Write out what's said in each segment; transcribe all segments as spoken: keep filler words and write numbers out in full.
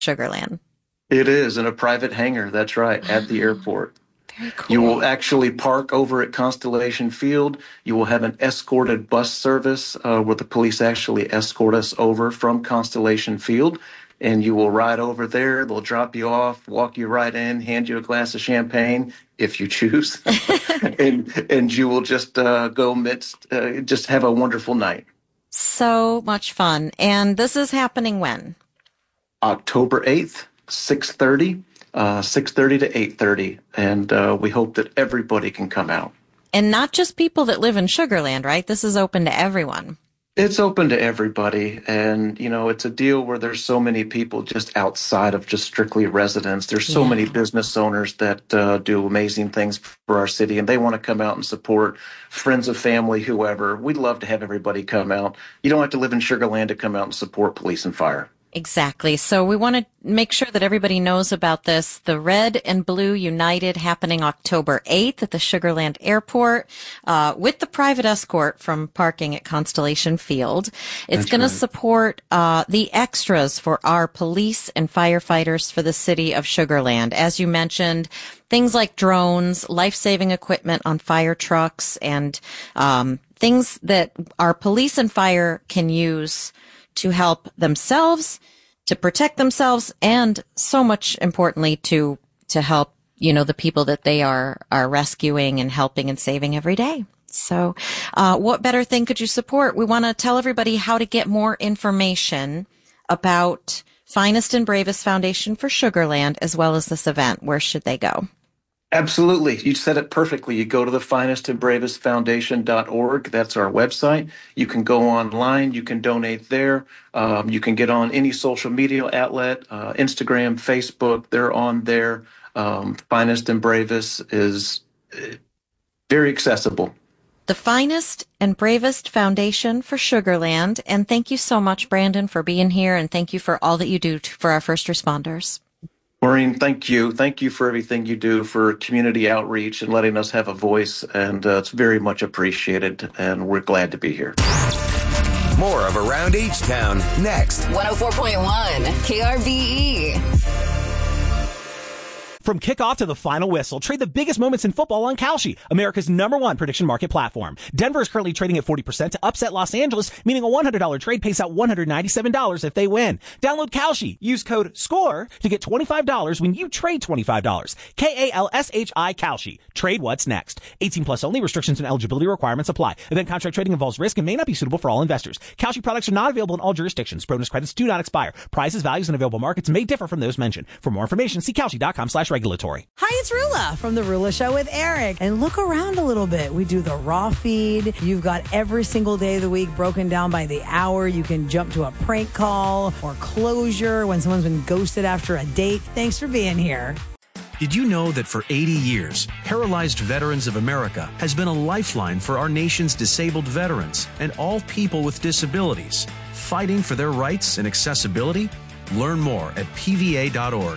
Sugar Land. It is in a private hangar. That's right, at the airport. Very cool. You will actually park over at Constellation Field. You will have an escorted bus service uh, where the police actually escort us over from Constellation Field. And you will ride over there. They'll drop you off, walk you right in, hand you a glass of champagne if you choose. and and you will just uh, go midst, uh, just have a wonderful night. So much fun. And this is happening when? October eighth, six thirty. Uh, six thirty to eight thirty, and uh, we hope that everybody can come out. And not just people that live in Sugar Land, right? This is open to everyone. It's open to everybody, and, you know, it's a deal where there's so many people just outside of just strictly residents. There's so Yeah. many business owners that uh, do amazing things for our city, and they want to come out and support friends of family, whoever. We'd love to have everybody come out. You don't have to live in Sugar Land to come out and support police and fire. Exactly. So we want to make sure that everybody knows about this. The Red and Blue United happening October eighth at the Sugar Land Airport uh, with the private escort from parking at Constellation Field. It's going right. to support uh, the extras for our police and firefighters for the city of Sugar Land. As you mentioned, things like drones, life-saving equipment on fire trucks, and um, things that our police and fire can use to help themselves, to protect themselves, and so much importantly to to help, you know, the people that they are are rescuing and helping and saving every day. So uh, what better thing could you support? We want to tell everybody how to get more information about Finest and Bravest Foundation for Sugar Land, as well as this event. Where should they go? Absolutely. You said it perfectly. You go to the finest and bravest foundation dot org. That's our website. You can go online. You can donate there. Um, you can get on any social media outlet, uh, Instagram, Facebook. They're on there. Um, Finest and Bravest is uh, very accessible. The Finest and Bravest Foundation for Sugar Land. And thank you so much, Brandon, for being here. And thank you for all that you do to, for our first responders. Maureen, thank you. Thank you for everything you do for community outreach and letting us have a voice. And uh, it's very much appreciated. And we're glad to be here. More of Around H-Town next. one oh four point one K R B E. From kickoff to the final whistle, trade the biggest moments in football on Kalshi, America's number one prediction market platform. Denver is currently trading at forty percent to upset Los Angeles, meaning a one hundred dollars trade pays out one hundred ninety-seven dollars if they win. Download Kalshi. Use code SCORE to get twenty-five dollars when you trade twenty-five dollars. K A L S H I Kalshi. Trade what's next. eighteen plus only. Restrictions and eligibility requirements apply. Event contract trading involves risk and may not be suitable for all investors. Kalshi products are not available in all jurisdictions. Bonus credits do not expire. Prices, values, and available markets may differ from those mentioned. For more information, see Kalshi.com slash regulatory. Hi, it's Rula from The Rula Show with Eric. And look around a little bit. We do the raw feed. You've got every single day of the week broken down by the hour. You can jump to a prank call or closure when someone's been ghosted after a date. Thanks for being here. Did you know that for eighty years, Paralyzed Veterans of America has been a lifeline for our nation's disabled veterans and all people with disabilities, fighting for their rights and accessibility? Learn more at P V A dot org.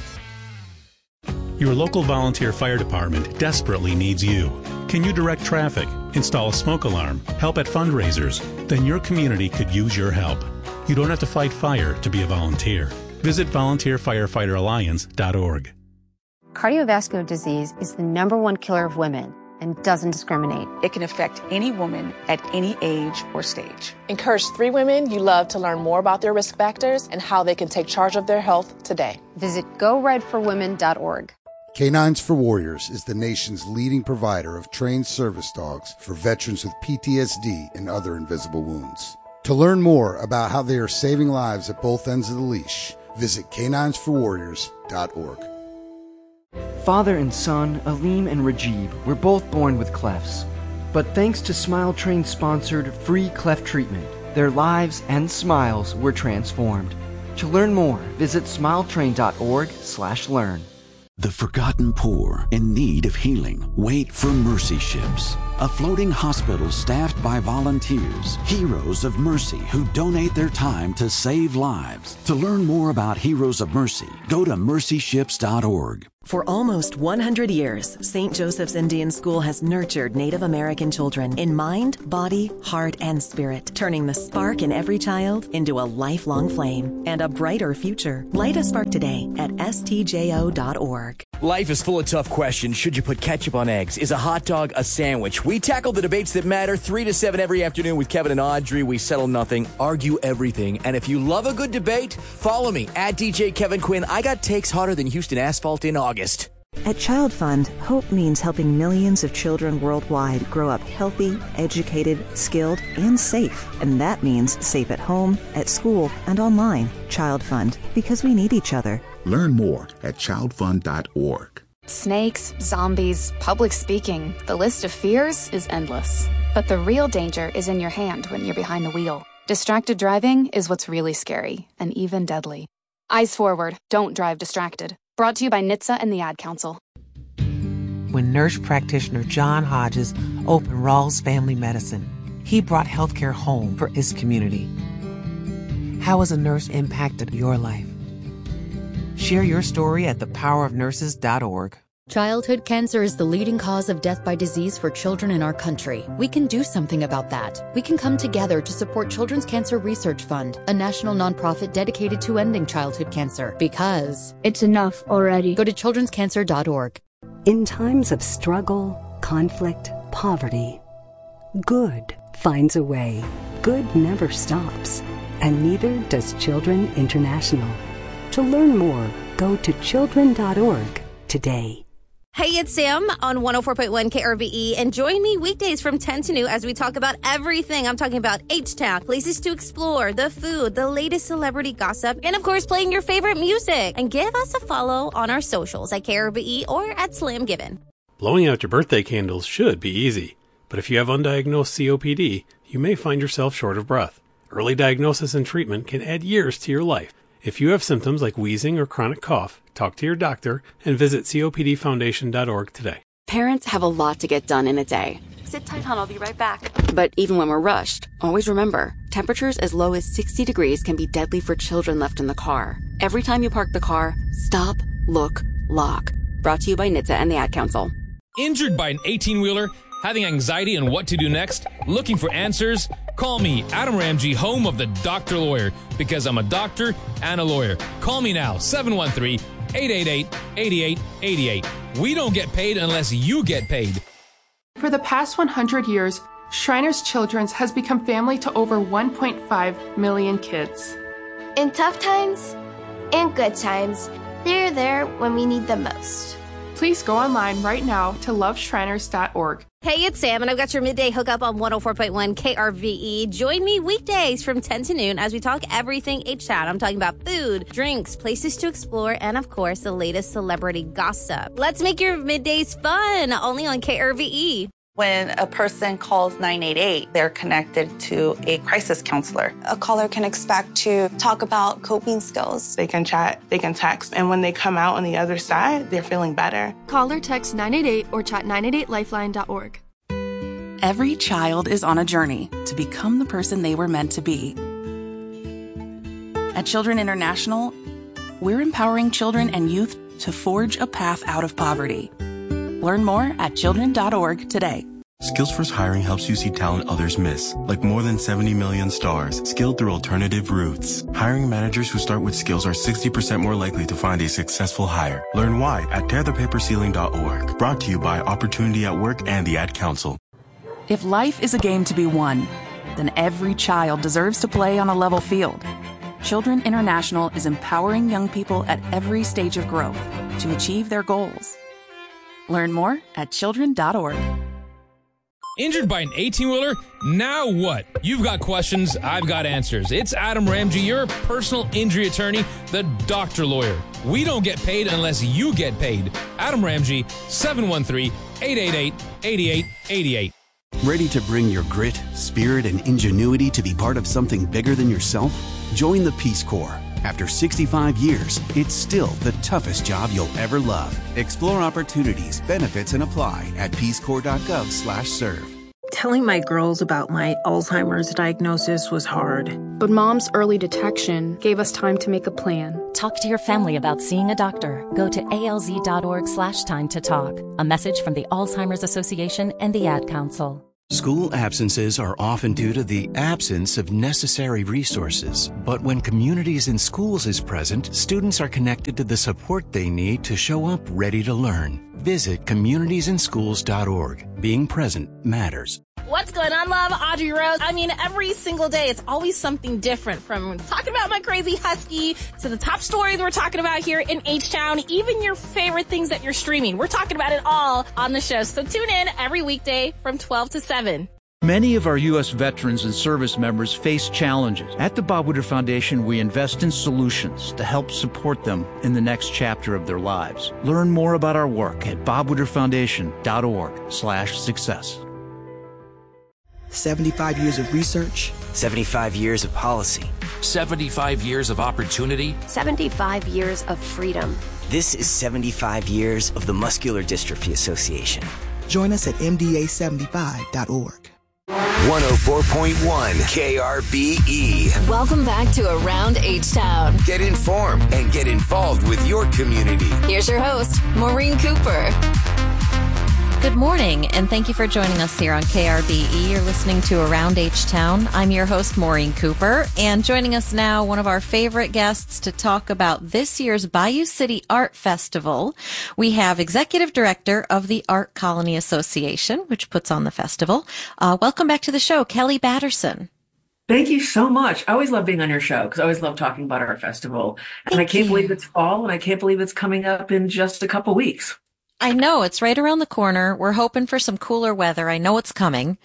Your local volunteer fire department desperately needs you. Can you direct traffic, install a smoke alarm, help at fundraisers? Then your community could use your help. You don't have to fight fire to be a volunteer. Visit volunteer firefighter alliance dot org. Cardiovascular disease is the number one killer of women and doesn't discriminate. It can affect any woman at any age or stage. Encourage three women you love to learn more about their risk factors and how they can take charge of their health today. Visit go red for women dot org. Canines for Warriors is the nation's leading provider of trained service dogs for veterans with P T S D and other invisible wounds. To learn more about how they are saving lives at both ends of the leash, visit canines for warriors dot org. Father and son, Aleem and Rajiv, were both born with clefts. But thanks to Smile Train's sponsored free cleft treatment, their lives and smiles were transformed. To learn more, visit smiletrain dot org slash learn. The forgotten poor in need of healing wait for Mercy Ships, a floating hospital staffed by volunteers, heroes of mercy who donate their time to save lives. To learn more about Heroes of Mercy, go to mercy ships dot org. For almost one hundred years, Saint Joseph's Indian School has nurtured Native American children in mind, body, heart, and spirit, turning the spark in every child into a lifelong flame and a brighter future. Light a spark today at S T J O dot org. Life is full of tough questions. Should you put ketchup on eggs? Is a hot dog a sandwich? We tackle the debates that matter three to seven every afternoon with Kevin and Audrey. We settle nothing, argue everything. And if you love a good debate, follow me at D J Kevin Quinn. I got takes hotter than Houston asphalt in August. At Child Fund, hope means helping millions of children worldwide grow up healthy, educated, skilled, and safe. And that means safe at home, at school, and online. Child Fund, because we need each other. Learn more at child fund dot org. Snakes, zombies, public speaking. The list of fears is endless. But the real danger is in your hand when you're behind the wheel. Distracted driving is what's really scary and even deadly. Eyes forward. Don't drive distracted. Brought to you by N H T S A and the Ad Council. When nurse practitioner John Hodges opened Rawls Family Medicine, he brought healthcare home for his community. How has a nurse impacted your life? Share your story at the power of nurses dot org. Childhood cancer is the leading cause of death by disease for children in our country. We can do something about that. We can come together to support Children's Cancer Research Fund, a national nonprofit dedicated to ending childhood cancer. Because it's enough already. Go to children's cancer dot org. In times of struggle, conflict, poverty, good finds a way. Good never stops. And neither does Children International. To learn more, go to children dot org today. Hey, it's Sam on one oh four point one K R V E, and join me weekdays from ten to noon as we talk about everything. I'm talking about H-Town, places to explore, the food, the latest celebrity gossip, and of course, playing your favorite music. And give us a follow on our socials at K R V E or at Slam Given. Blowing out your birthday candles should be easy, but if you have undiagnosed C O P D, you may find yourself short of breath. Early diagnosis and treatment can add years to your life. If you have symptoms like wheezing or chronic cough, talk to your doctor and visit C O P D foundation dot org today. Parents have a lot to get done in a day. Sit tight, hon. I'll be right back. But even when we're rushed, always remember, temperatures as low as sixty degrees can be deadly for children left in the car. Every time you park the car, stop, look, lock. Brought to you by N H T S A and the Ad Council. Injured by an eighteen-wheeler? Having anxiety and what to do next? Looking for answers? Call me, Adam Ramsey, home of the Doctor Lawyer, because I'm a doctor and a lawyer. Call me now, seven one three, eight eight eight, eight eight eight eight. We don't get paid unless you get paid. For the past one hundred years, Shriners Children's has become family to over one point five million kids. In tough times and good times, they're there when we need them most. Please go online right now to love shriners dot org. Hey, it's Sam, and I've got your midday hookup on one oh four point one K R V E. Join me weekdays from ten to noon as we talk everything H-Town. I'm talking about food, drinks, places to explore, and of course, the latest celebrity gossip. Let's make your middays fun, only on K R V E. When a person calls nine eight eight, they're connected to a crisis counselor. A caller can expect to talk about coping skills. They can chat, they can text, and when they come out on the other side, they're feeling better. Call or text nine eight eight or chat nine eight eight lifeline dot org. Every child is on a journey to become the person they were meant to be. At Children International, we're empowering children and youth to forge a path out of poverty. Learn more at children dot org today. Skills First Hiring helps you see talent others miss, like more than seventy million stars, skilled through alternative routes. Hiring managers who start with skills are sixty percent more likely to find a successful hire. Learn why at tear the paper ceiling dot org. Brought to you by Opportunity at Work and the Ad Council. If life is a game to be won, then every child deserves to play on a level field. Children International is empowering young people at every stage of growth to achieve their goals. Learn more at children dot org. Injured by an eighteen-wheeler? Now what? You've got questions, I've got answers. It's Adam Ramsey, your personal injury attorney, the Doctor Lawyer. We don't get paid unless you get paid. Adam Ramsey, seven one three, eight eight eight, eight eight eight eight. Ready to bring your grit, spirit, and ingenuity to be part of something bigger than yourself? Join the Peace Corps. After sixty-five years, it's still the toughest job you'll ever love. Explore opportunities, benefits, and apply at peace corps dot gov slash serve. Telling my girls about my Alzheimer's diagnosis was hard. But Mom's early detection gave us time to make a plan. Talk to your family about seeing a doctor. Go to alz.org slash time to talk. A message from the Alzheimer's Association and the Ad Council. School absences are often due to the absence of necessary resources. But when Communities in Schools is present, students are connected to the support they need to show up ready to learn. Visit communities in schools dot org. Being present matters. What's going on, love? Audrey Rose. I mean, every single day, it's always something different, from talking about my crazy husky to the top stories we're talking about here in H-Town, even your favorite things that you're streaming. We're talking about it all on the show. So tune in every weekday from twelve to seven. Many of our U S veterans and service members face challenges. At the Bob Woodruff Foundation, we invest in solutions to help support them in the next chapter of their lives. Learn more about our work at bob woodruff foundation dot org slash success. seventy-five years of research. seventy-five years of policy. seventy-five years of opportunity. seventy-five years of freedom. This is seventy-five years of the Muscular Dystrophy Association. Join us at m d a seventy-five dot org. one oh four point one K R B E. Welcome back to Around H-Town. Get informed and get involved with your community. Here's your host, Maureen Cooper. Good morning, and thank you for joining us here on K R B E. You're listening to Around H-Town. I'm your host, Maureen Cooper, and joining us now, one of our favorite guests to talk about this year's Bayou City Art Festival. We have Executive Director of the Art Colony Association, which puts on the festival. Uh, welcome back to the show, Kelly Batterson. Thank you so much. I always love being on your show because I always love talking about our festival. And Thank I can't you. believe it's fall, and I can't believe it's coming up in just a couple weeks. I know, it's right around the corner. We're hoping for some cooler weather. I know it's coming.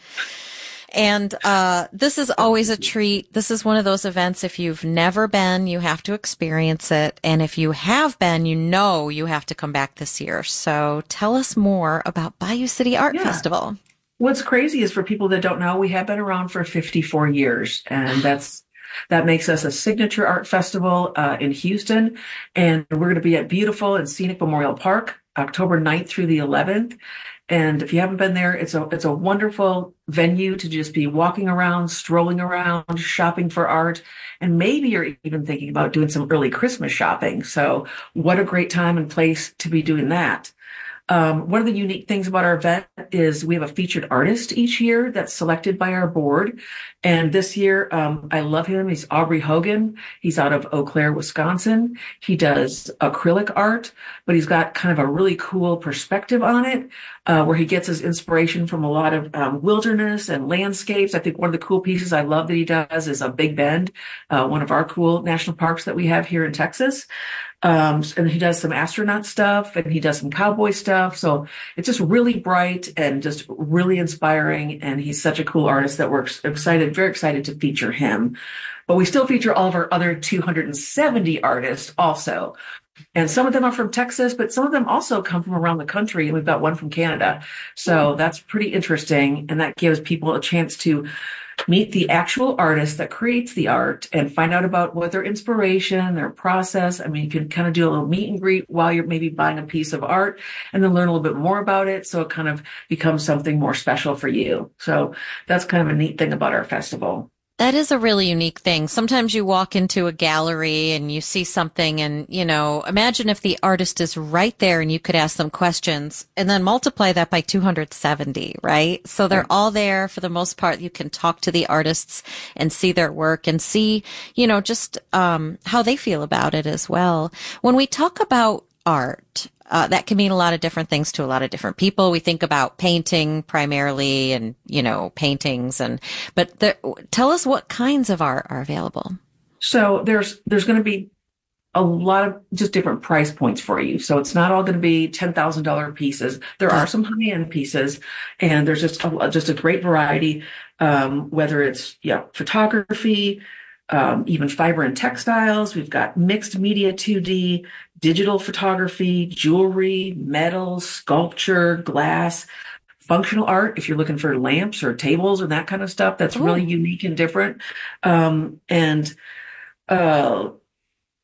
And uh this is always a treat. This is one of those events, if you've never been, you have to experience it. And if you have been, you know you have to come back this year. So tell us more about Bayou City Art yeah. Festival. What's crazy is, for people that don't know, we have been around for fifty-four years. And that's That makes us a signature art festival uh, in Houston. And we're going to be at beautiful and scenic Memorial Park, October ninth through the eleventh. And if you haven't been there, it's a it's a wonderful venue to just be walking around, strolling around, shopping for art. And maybe you're even thinking about doing some early Christmas shopping. So what a great time and place to be doing that. Um, one of the unique things about our event is we have a featured artist each year that's selected by our board. And this year, um, I love him. He's Aubrey Hogan. He's out of Eau Claire, Wisconsin. He does acrylic art, but he's got kind of a really cool perspective on it, uh, where he gets his inspiration from a lot of um, wilderness and landscapes. I think one of the cool pieces I love that he does is a Big Bend, uh, one of our cool national parks that we have here in Texas. Um, and he does some astronaut stuff, and he does some cowboy stuff. So it's just really bright and just really inspiring. And he's such a cool artist that we're excited, very excited to feature him. But we still feature all of our other two hundred seventy artists also. And some of them are from Texas, but some of them also come from around the country. And we've got one from Canada. So that's pretty interesting. And that gives people a chance to meet the actual artist that creates the art and find out about what their inspiration, their process. I mean, you can kind of do a little meet and greet while you're maybe buying a piece of art, and then learn a little bit more about it. So it kind of becomes something more special for you. So that's kind of a neat thing about our festival. That is a really unique thing. Sometimes you walk into a gallery and you see something, and, you know, imagine if the artist is right there and you could ask them questions, and then multiply that by two hundred seventy, right? So they're all there for the most part. You can talk to the artists and see their work and see, you know, just um how they feel about it as well. When we talk about art, Uh, that can mean a lot of different things to a lot of different people. We think about painting primarily, and, you know, paintings, and, but the, tell us what kinds of art are available. So there's, there's going to be a lot of just different price points for you. So it's not all going to be ten thousand dollars pieces. There are some high-end pieces, and there's just a, just a great variety, um, whether it's, yeah, photography, um, even fiber and textiles. We've got mixed media two D, digital photography, jewelry, metal, sculpture, glass, functional art. If you're looking for lamps or tables or that kind of stuff, that's Ooh. really unique and different. Um, and, uh,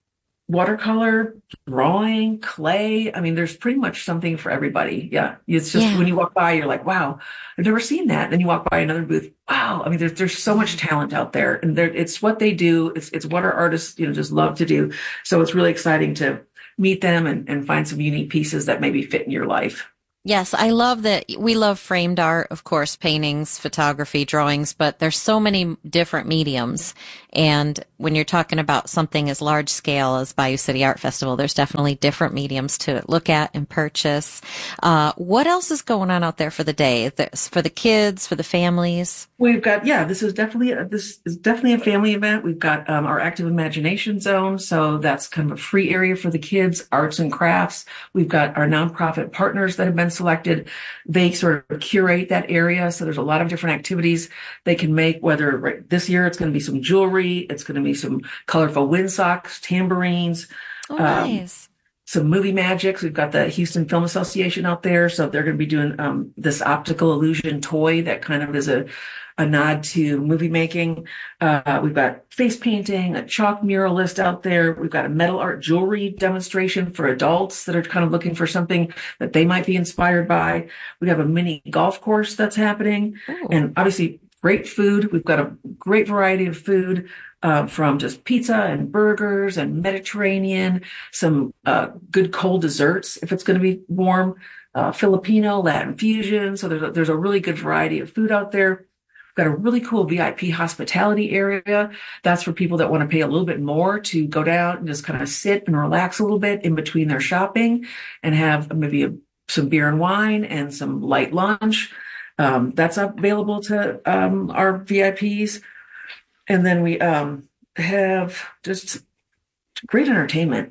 watercolor, drawing, clay. I mean, there's pretty much something for everybody. Yeah. It's just Yeah. when you walk by, you're like, wow, I've never seen that. Then you walk by another booth. Wow. I mean, there's, there's so much talent out there, and there, it's what they do. It's, it's what our artists, you know, just love to do. So it's really exciting to meet them and, and find some unique pieces that maybe fit in your life. Yes, I love that. We love framed art, of course, paintings, photography, drawings, but there's so many different mediums. And when you're talking about something as large scale as Bayou City Art Festival, there's definitely different mediums to look at and purchase. Uh, what else is going on out there for the day? There's, for the kids, for the families? We've got, yeah, this is definitely, a, this is definitely a family event. We've got um, our Active Imagination Zone. So that's kind of a free area for the kids, arts and crafts. We've got our nonprofit partners that have been selected. They sort of curate that area. So there's a lot of different activities they can make, whether right, this year it's going to be some jewelry. It's going to be some colorful windsocks, tambourines. Oh, um, nice. Some movie magics. We've got the Houston Film Association out there. So they're going to be doing um, this optical illusion toy that kind of is a, a nod to movie making. Uh, we've got face painting, a chalk muralist out there. We've got a metal art jewelry demonstration for adults that are kind of looking for something that they might be inspired by. We have a mini golf course that's happening. Ooh. And obviously great food. We've got a great variety of food. Uh, from just pizza and burgers and Mediterranean, some uh, good cold desserts if it's going to be warm, uh, Filipino, Latin fusion. So there's a, there's a really good variety of food out there. We've got a really cool V I P hospitality area. That's for people that want to pay a little bit more to go down and just kind of sit and relax a little bit in between their shopping and have maybe a, some beer and wine and some light lunch. Um, that's available to um, our V I Ps. And then we um, have just great entertainment,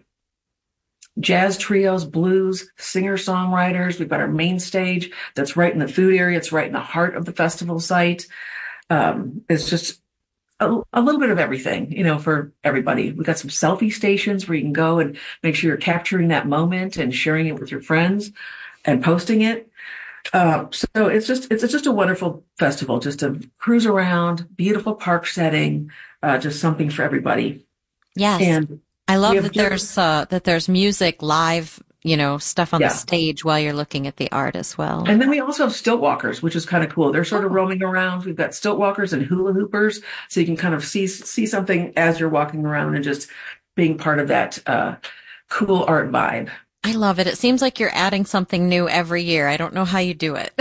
jazz trios, blues, singer-songwriters. We've got our main stage that's right in the food area. It's right in the heart of the festival site. Um, it's just a, a little bit of everything, you know, for everybody. We've got some selfie stations where you can go and make sure you're capturing that moment and sharing it with your friends and posting it. Uh, so it's just, it's, it's just a wonderful festival, just to cruise around, beautiful park setting, uh, just something for everybody. Yes. And I love have that there's, uh, that there's music live, you know, stuff on Yeah. the stage while you're looking at the art as well. And then we also have stilt walkers, which is kind of cool. They're sort of roaming around. We've got stilt walkers and hula hoopers, so you can kind of see, see something as you're walking around and just being part of that, uh, cool art vibe. I love it. It seems like you're adding something new every year. I don't know how you do it.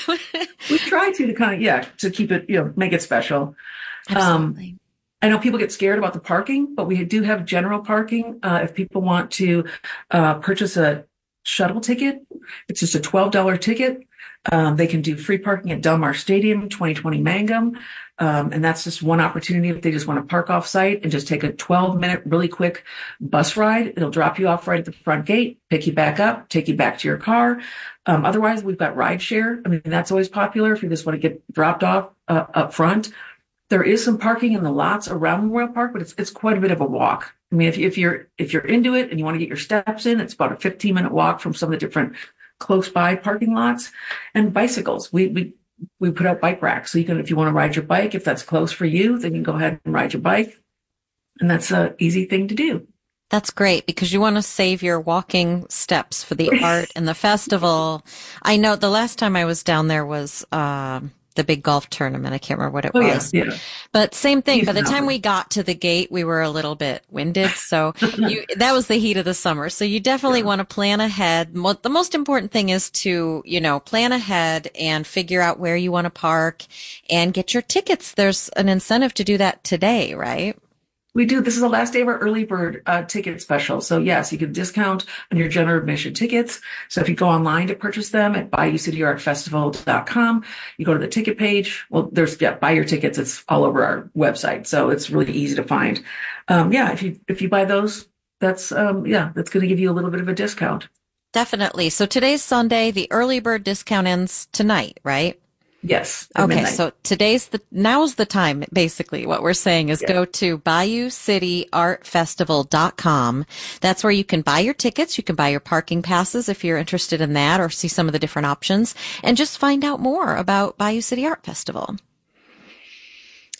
We try to, to kind of, yeah, to keep it, you know, make it special. Absolutely. Um, I know people get scared about the parking, but we do have general parking. Uh, if people want to uh, purchase a shuttle ticket, it's just a twelve dollars ticket. Um, they can do free parking at Del Mar Stadium, twenty twenty Mangum. Um, and that's just one opportunity if they just want to park off site and just take a twelve minute, really quick bus ride. It'll drop you off right at the front gate, pick you back up, take you back to your car. Um, otherwise, we've got rideshare. I mean, that's always popular if you just want to get dropped off uh, up front. There is some parking in the lots around Memorial Park, but it's it's quite a bit of a walk. I mean, if, if you're if you're into it and you want to get your steps in, it's about a fifteen minute walk from some of the different close by parking lots. And bicycles, we we we put out bike racks, so you can, if you want to ride your bike, if that's close for you, then you can go ahead and ride your bike, and that's an easy thing to do. That's great because you want to save your walking steps for the art and the festival. I know the last time I was down there was um, the big golf tournament. I can't remember what it Oh, was. yeah, yeah. But same thing. By the He's time not- we got to the gate, we were a little bit winded. So you, that was the heat of the summer. So you definitely want to plan ahead. Mo- The most important thing is to, you know, plan ahead and figure out where you want to park and get your tickets. There's an incentive to do that today, right? We do. This is the last day of our early bird uh, ticket special. So yes, you can discount on your general admission tickets. So if you go online to purchase them at bayou city art festival dot com, you go to the ticket page. Well, there's, yeah, buy your tickets. It's all over our website. So it's really easy to find. Um, yeah, if you, if you buy those, that's, um, yeah, that's going to give you a little bit of a discount. Definitely. So today's Sunday. The early bird discount ends tonight, right? Yes. at Okay, midnight. so today's the now's the time. Basically, what we're saying is Yeah. go to bayou city art festival dot com. That's where you can buy your tickets. You can buy your parking passes if you're interested in that, or see some of the different options, and just find out more about Bayou City Art Festival.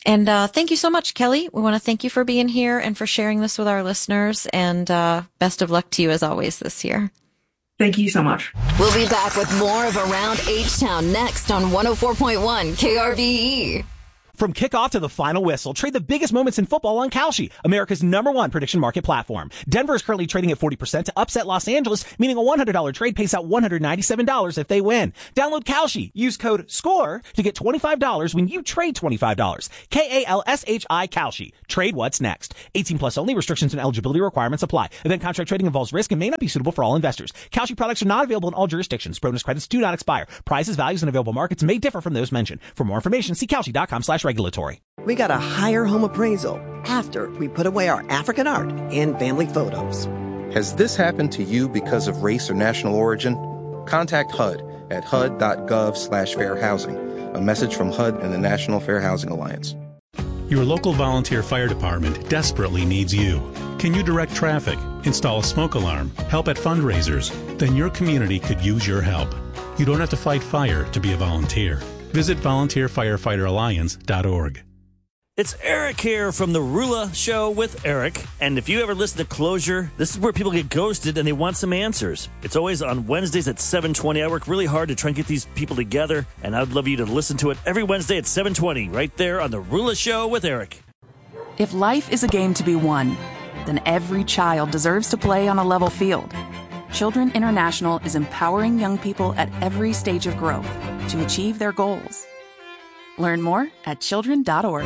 And uh, thank you so much, Kelly. We want to thank you for being here and for sharing this with our listeners. And uh, best of luck to you as always this year. Thank you so much. We'll be back with more of Around H-Town next on one oh four point one K R V E. From kickoff to the final whistle, trade the biggest moments in football on Kalshi, America's number one prediction market platform. Denver is currently trading at forty percent to upset Los Angeles, meaning a one hundred dollars trade pays out one hundred ninety-seven dollars if they win. Download Kalshi. Use code SCORE to get twenty-five dollars when you trade twenty-five dollars. K A L S H I Kalshi. Trade what's next. eighteen plus only. Restrictions and eligibility requirements apply. Event contract trading involves risk and may not be suitable for all investors. Kalshi products are not available in all jurisdictions. Bonus credits do not expire. Prices, values, and available markets may differ from those mentioned. For more information, see Kalshi.com slash regulatory. We got a higher home appraisal after we put away our African art and family photos. Has this happened to you because of race or national origin? Contact H U D at H U D dot gov slash fair housing. A message from H U D and the National Fair Housing Alliance. Your local volunteer fire department desperately needs you. Can you direct traffic, install a smoke alarm, help at fundraisers? Then your community could use your help. You don't have to fight fire to be a volunteer. Visit volunteer firefighter alliance dot org. It's Eric here from The Rula Show with Eric. And if you ever listen to Closure, this is where people get ghosted and they want some answers. It's always on Wednesdays at seven twenty. I work really hard to try and get these people together, and I'd love you to listen to it every Wednesday at seven twenty, right there on The Rula Show with Eric. If life is a game to be won, then every child deserves to play on a level field. Children International is empowering young people at every stage of growth to achieve their goals. Learn more at children dot org.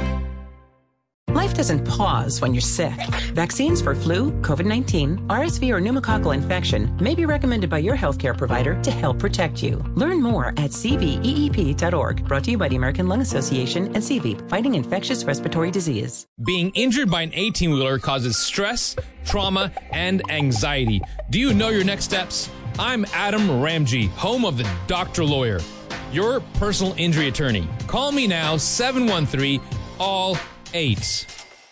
Life doesn't pause when you're sick. Vaccines for flu, COVID nineteen, R S V, or pneumococcal infection may be recommended by your healthcare provider to help protect you. Learn more at C V E E P dot org. Brought to you by the American Lung Association and C V E P, fighting infectious respiratory disease. Being injured by an eighteen-wheeler causes stress, trauma, and anxiety. Do you know your next steps? I'm Adam Ramji, home of the Doctor Lawyer, your personal injury attorney. Call me now, seven one three, all eight.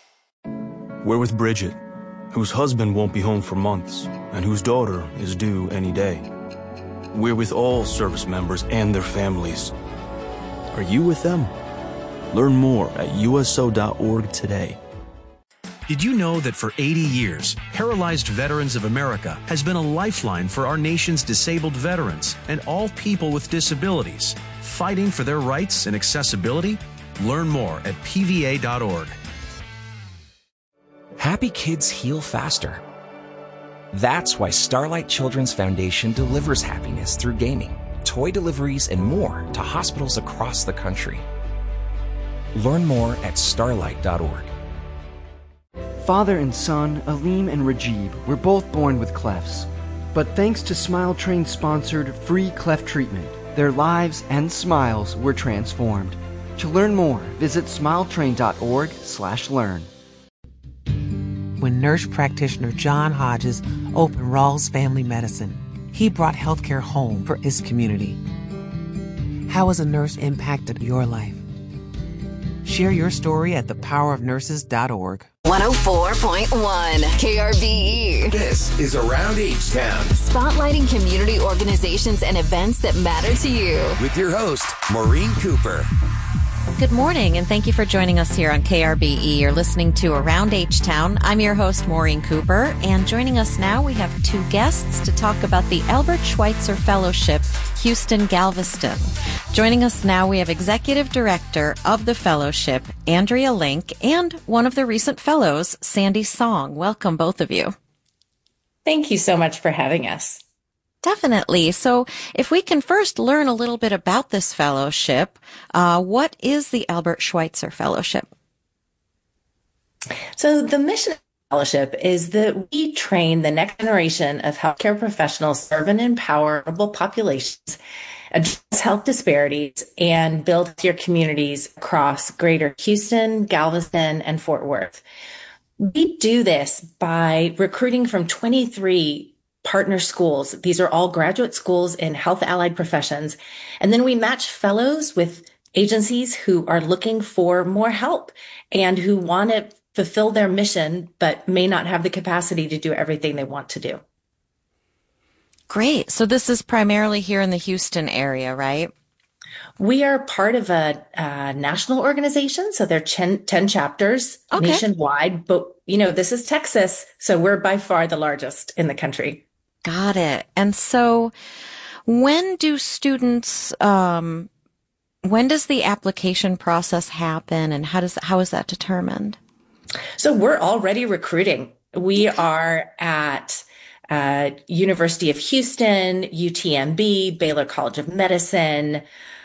We're with Bridget, whose husband won't be home for months and whose daughter is due any day. We're with all service members and their families. Are you with them? Learn more at U S O dot org today. Did you know that for eighty years, Paralyzed Veterans of America has been a lifeline for our nation's disabled veterans and all people with disabilities, fighting for their rights and accessibility? Learn more at P V A dot org. Happy kids heal faster. That's why Starlight Children's Foundation delivers happiness through gaming, toy deliveries, and more to hospitals across the country. Learn more at starlight dot org. Father and son, Aleem and Rajiv, were both born with clefts. But thanks to Smile Train's sponsored free cleft treatment, their lives and smiles were transformed. To learn more, visit smile train dot org slash learn. When nurse practitioner John Hodges opened Rawls Family Medicine, he brought healthcare home for his community. How has a nurse impacted your life? Share your story at the power of nurses dot org. one oh four point one K R V E. This is Around H-Town. Spotlighting community organizations and events that matter to you. With your host, Maureen Cooper. Good morning, and thank you for joining us here on K R B E. You're listening to Around H-Town. I'm your host, Maureen Cooper, and joining us now, we have two guests to talk about the Albert Schweitzer Fellowship, Houston Galveston. Joining us now, we have Executive Director of the Fellowship, Andrea Link, and one of the recent fellows, Sandy Song. Welcome, both of you. Thank you so much for having us. Definitely. So if we can first learn a little bit about this fellowship, uh, what is the Albert Schweitzer Fellowship? So the mission of the fellowship is that we train the next generation of healthcare professionals, serve and empower vulnerable populations, address health disparities, and build healthier communities across greater Houston, Galveston, and Fort Worth. We do this by recruiting from twenty-three partner schools. These are all graduate schools in health allied professions. And then we match fellows with agencies who are looking for more help and who want to fulfill their mission, but may not have the capacity to do everything they want to do. Great. So this is primarily here in the Houston area, right? We are part of a, uh national organization, so there are ten, ten chapters okay. nationwide. But, you know, this is Texas, so we're by far the largest in the country. Got it. And so when do students, um, when does the application process happen, and how does how is that determined? So we're already recruiting. We are at uh, University of Houston, U T M B, Baylor College of Medicine,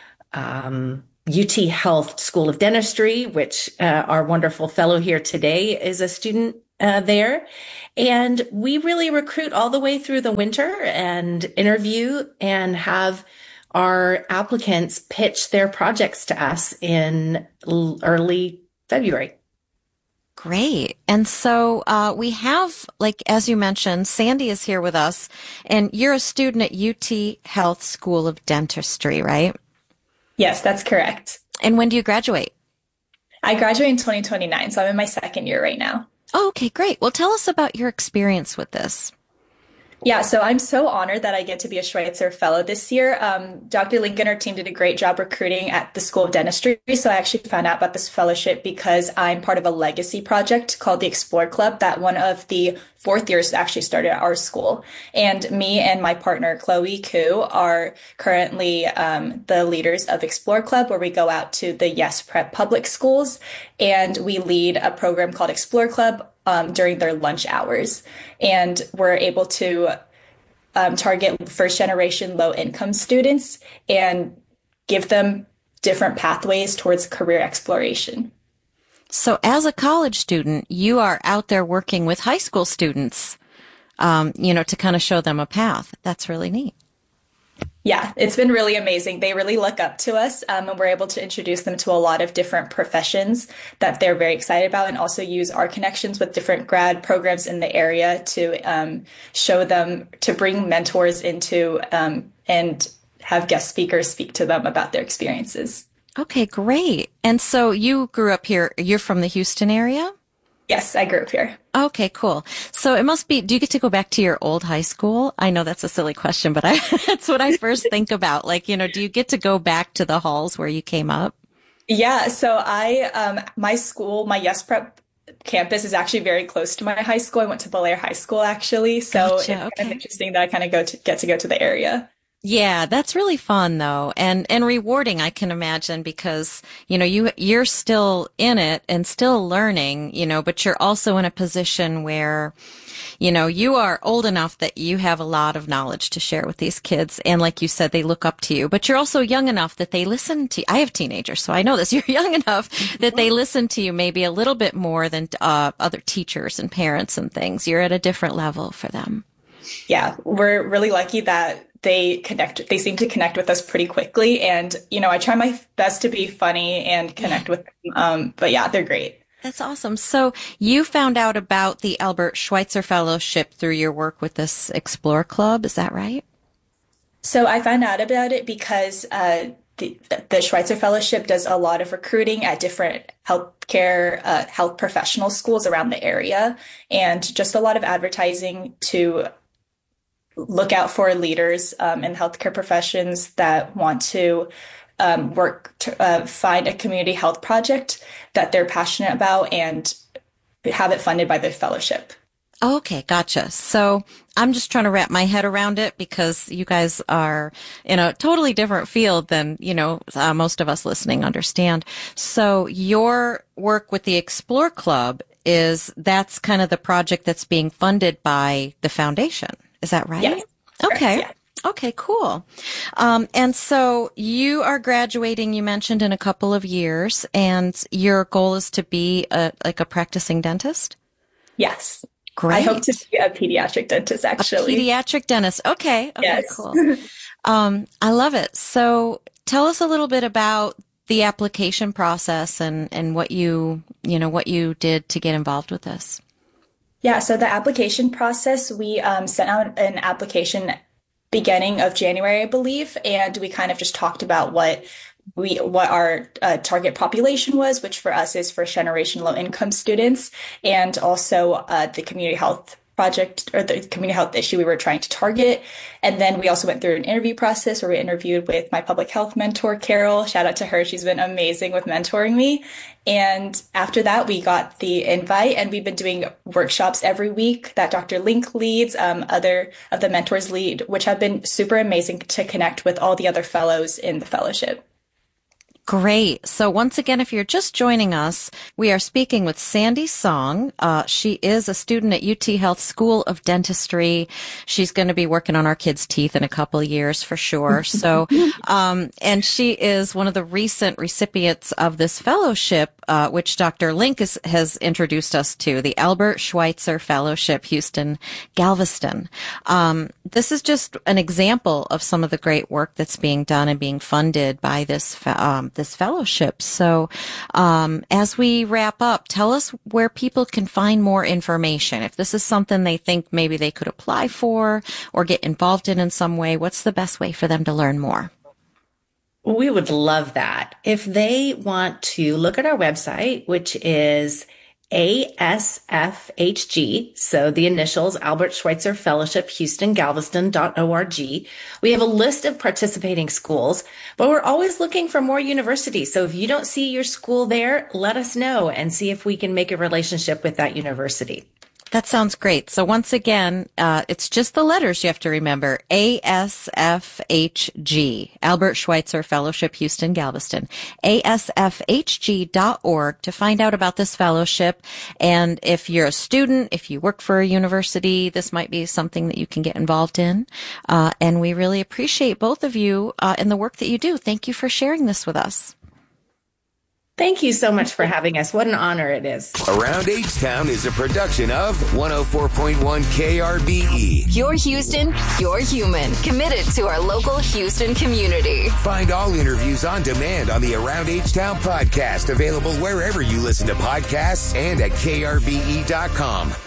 um, U T Health School of Dentistry, which uh, our wonderful fellow here today is a student uh, there. And we really recruit all the way through the winter and interview and have our applicants pitch their projects to us in l- early February. Great. And so uh, we have, like, as you mentioned, Sandy is here with us, and you're a student at U T Health School of Dentistry, right? Yes, that's correct. And when do you graduate? I graduate in twenty twenty-nine, so I'm in my second year right now. Oh, okay, great. Well, tell us about your experience with this. Yeah, so I'm so honored that I get to be a Schweitzer Fellow this year. Um, Doctor Lincoln and her team did a great job recruiting at the School of Dentistry. So I actually found out about this fellowship because I'm part of a legacy project called the Explore Club that one of the fourth years actually started at our school. And me and my partner, Chloe Koo, are currently um, the leaders of Explore Club, where we go out to the Yes Prep public schools and we lead a program called Explore Club Um, during their lunch hours. And we're able to um, target first generation low income students and give them different pathways towards career exploration. So as a college student, you are out there working with high school students, um, you know, to kind of show them a path. That's really neat. Yeah, it's been really amazing. They really look up to us, um, and we're able to introduce them to a lot of different professions that they're very excited about, and also use our connections with different grad programs in the area to um, show them, to bring mentors into um, and have guest speakers speak to them about their experiences. Okay, great. And so you grew up here. You're from the Houston area? Yes, I grew up here. Okay, cool. So it must be, do you get to go back to your old high school? I know that's a silly question, but I, that's what I first think about. Like, you know, do you get to go back to the halls where you came up? Yeah. So I, um, my school, my Yes Prep campus is actually very close to my high school. I went to Bellaire High School, actually. So Gotcha, it's okay. kind of interesting that I kind of go to get to go to the area. Yeah, that's really fun though, and and rewarding, I can imagine, because you know you you're still in it and still learning, you know, but you're also in a position where, you know, you are old enough that you have a lot of knowledge to share with these kids, and like you said, they look up to you. But you're also young enough that they listen to. I have teenagers, so I know this. You're young enough that they listen to you maybe a little bit more than uh, other teachers and parents and things. You're at a different level for them. Yeah, we're really lucky that they connect, they seem to connect with us pretty quickly. And, you know, I try my best to be funny and connect with them. Um, but yeah, they're great. That's awesome. So you found out about the Albert Schweitzer Fellowship through your work with this Explore Club. Is that right? So I found out about it because uh, the, the Schweitzer Fellowship does a lot of recruiting at different healthcare, uh, health professional schools around the area, and just a lot of advertising to look out for leaders um, in healthcare professions that want to um, work to uh, find a community health project that they're passionate about and have it funded by the fellowship. Okay, gotcha. So I'm just trying to wrap my head around it because you guys are in a totally different field than, you know, uh, most of us listening understand. So your work with the Explore Club is, that's kind of the project that's being funded by the foundation. Is that right? Yes. Okay. Correct, yeah. Okay, cool. Um, and so you are graduating, you mentioned, in a couple of years, and your goal is to be a, like a practicing dentist? Yes. Great. I hope to be a pediatric dentist, actually. A pediatric dentist. Okay. Okay, yes. Cool. um, I love it. So tell us a little bit about the application process and, and what you, you know, what you did to get involved with this. Yeah, so the application process, we um, sent out an application beginning of January, I believe, and we kind of just talked about what we what our uh, target population was, which for us is first generation low income students, and also uh, the community health project or the community health issue we were trying to target. And then we also went through an interview process where we interviewed with my public health mentor, Carol. Shout out to her. She's been amazing with mentoring me. And after that, we got the invite, and we've been doing workshops every week that Doctor Link leads, um, other of the mentors lead, which have been super amazing to connect with all the other fellows in the fellowship. Great. So once again, if you're just joining us, we are speaking with Sandy Song. Uh, she is a student at U T Health School of Dentistry. She's going to be working on our kids' teeth in a couple of years for sure. So, um, and she is one of the recent recipients of this fellowship, uh, which Doctor Link is, has introduced us to, the Albert Schweitzer Fellowship, Houston, Galveston. Um, this is just an example of some of the great work that's being done and being funded by this, um, this fellowship. So, um, as we wrap up, tell us where people can find more information. If this is something they think maybe they could apply for or get involved in in some way, what's the best way for them to learn more? We would love that. If they want to look at our website, which is A S F H G, so the initials, Albert Schweitzer Fellowship, Houston, Galveston dot org. We have a list of participating schools, but we're always looking for more universities. So if you don't see your school there, let us know and see if we can make a relationship with that university. That sounds great. So once again, uh, it's just the letters you have to remember. A S F H G, Albert Schweitzer Fellowship, Houston, Galveston. A S F H G dot org to find out about this fellowship. And if you're a student, if you work for a university, this might be something that you can get involved in. Uh, and we really appreciate both of you uh, and the work that you do. Thank you for sharing this with us. Thank you so much for having us. What an honor it is. Around H-Town is a production of one oh four point one K R B E. You're Houston, you're human. Committed to our local Houston community. Find all interviews on demand on the Around H-Town podcast, available wherever you listen to podcasts and at K R B E dot com.